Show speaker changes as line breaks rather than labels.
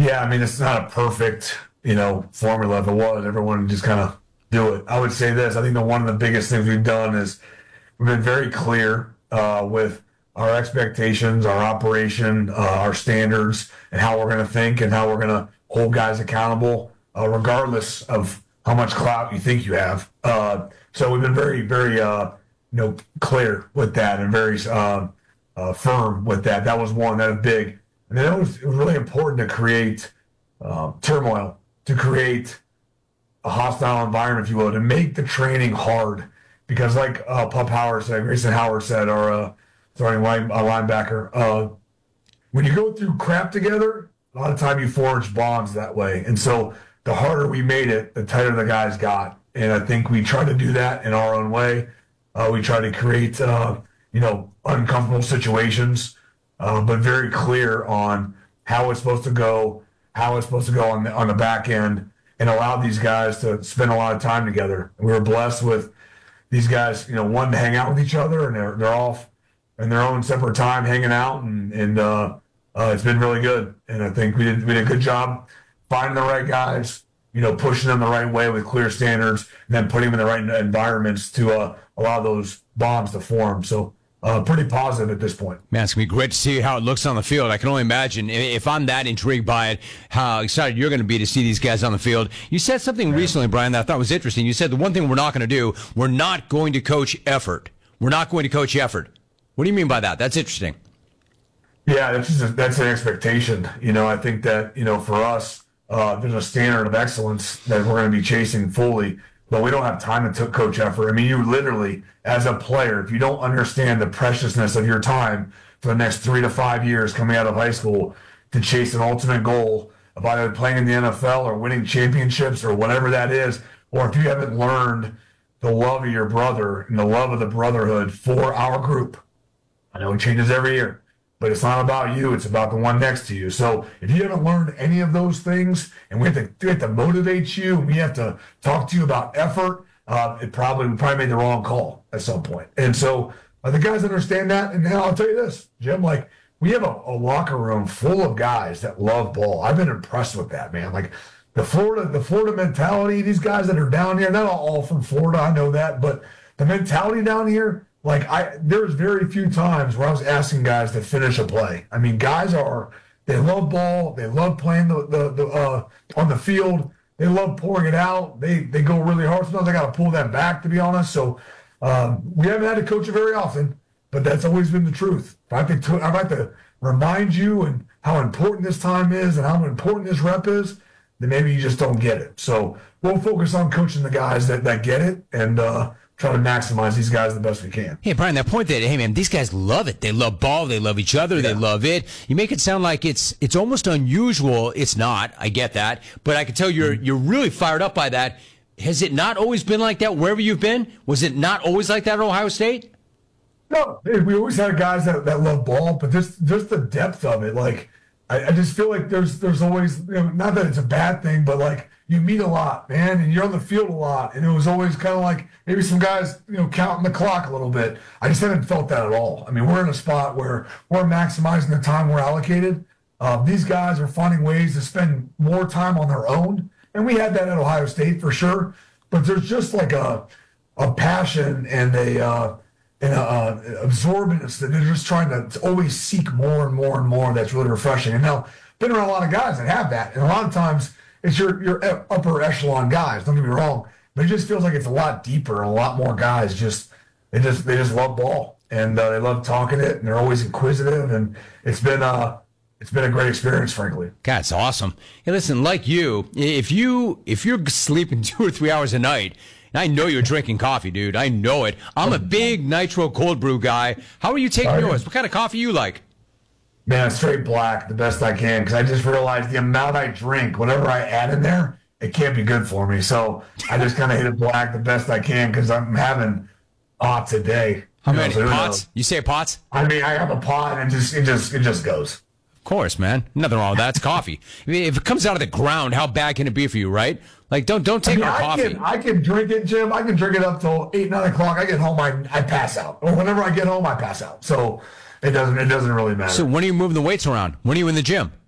Yeah, I mean, it's not a perfect, formula. If it was, everyone would just kind of do it. I would say this. I think that one of the biggest things we've done is we've been very clear with our expectations, our operation, our standards, and how we're going to think and how we're going to hold guys accountable, regardless of how much clout you think you have. So we've been very, very, clear with that and very firm with that. That was one that was big. And then it was really important to create turmoil, to create a hostile environment, if you will, to make the training hard. Because like Pup Howard said, Grayson Howard said, our linebacker, when you go through crap together, a lot of time you forge bonds that way. And so the harder we made it, the tighter the guys got. And I think we try to do that in our own way. We try to create, uncomfortable situations, but very clear on how it's supposed to go, on the back end, and allow these guys to spend a lot of time together. We were blessed with these guys, wanting to hang out with each other, and they're off in their own separate time hanging out, and it's been really good. And I think we did a good job finding the right guys, pushing them the right way with clear standards, and then putting them in the right environments to allow those bonds to form. So pretty positive at this point.
Man, it's going to be great to see how it looks on the field. I can only imagine, if I'm that intrigued by it, how excited you're going to be to see these guys on the field. You said something recently, Brian, that I thought was interesting. You said the one thing we're not going to do, we're not going to coach effort. We're not going to coach effort. What do you mean by that? That's interesting.
Yeah, that's an expectation. I think that, for us, there's a standard of excellence that we're going to be chasing fully, but we don't have time to coach effort. I mean, you literally, as a player, if you don't understand the preciousness of your time for the next 3 to 5 years coming out of high school to chase an ultimate goal of either playing in the NFL or winning championships or whatever that is, or if you haven't learned the love of your brother and the love of the brotherhood for our group. I know it changes every year, but it's not about you. It's about the one next to you. So if you haven't learned any of those things, and we have to motivate you, and we have to talk to you about effort, we probably made the wrong call at some point. And so the guys understand that. And now I'll tell you this, Jim, we have a locker room full of guys that love ball. I've been impressed with that, man. Like the Florida mentality, these guys that are down here, not all from Florida, I know that, but the mentality down here, there's very few times where I was asking guys to finish a play. I mean, they love ball. They love playing on the field. They love pouring it out. They go really hard. Sometimes I got to pull them back, to be honest. So we haven't had to coach it very often, but that's always been the truth. If I have to remind you and how important this time is and how important this rep is, then maybe you just don't get it. So we'll focus on coaching the guys that get it and try to maximize these guys the best we can.
Hey, Brian, that point that, hey, man, these guys love it. They love ball. They love each other. Yeah. They love it. You make it sound like it's almost unusual. It's not. I get that. But I can tell you're really fired up by that. Has it not always been like that wherever you've been? Was it not always like that at Ohio State?
No. We always had guys that love ball, but just the depth of it. I just feel like there's always, not that it's a bad thing, but you meet a lot, man, and you're on the field a lot. And it was always kind of like maybe some guys, counting the clock a little bit. I just haven't felt that at all. I mean, we're in a spot where we're maximizing the time we're allocated. These guys are finding ways to spend more time on their own. And we had that at Ohio State for sure. But there's just a passion and an absorbance that they're just trying to always seek more and more and more. That's really refreshing. And now, been around a lot of guys that have that. And a lot of times, it's your upper echelon guys. Don't get me wrong, but it just feels like it's a lot deeper. And a lot more guys they just love ball and they love talking it, and they're always inquisitive. And it's been a great experience, frankly.
God, it's awesome. Hey, listen, like you, if you're sleeping 2 or 3 hours a night, and I know you're drinking coffee, dude. I know it. I'm a big nitro cold brew guy. How are you taking yours? What kind of coffee you like?
Man, straight black, the best I can, because I just realized the amount I drink, whatever I add in there, it can't be good for me. So I just kind of hit it black the best I can because I'm having pots a day.
How many pots? You say pots?
I mean, I have a pot and it just goes.
Of course, man. Nothing wrong with that. It's coffee. I mean, if it comes out of the ground, how bad can it be for you, right? Don't take our coffee.
I can drink it, Jim. I can drink it up till 8, 9 o'clock. I get home, I pass out. Or whenever I get home, I pass out. So it doesn't really matter.
So when are you moving the weights around? When are you in the gym?